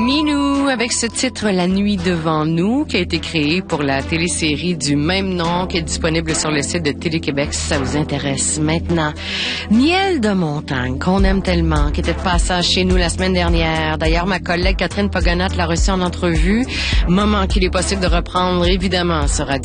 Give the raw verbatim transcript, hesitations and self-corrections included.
Minou avec ce titre La nuit devant nous qui a été créé pour la télésérie du même nom qui est disponible sur le site de Télé-Québec si ça vous intéresse. Maintenant, Miel de montagne qu'on aime tellement, qui était de passage chez nous la semaine dernière. D'ailleurs, ma collègue Catherine Pogonat l'a reçu en entrevue. Moment qu'il est possible de reprendre évidemment sur Radio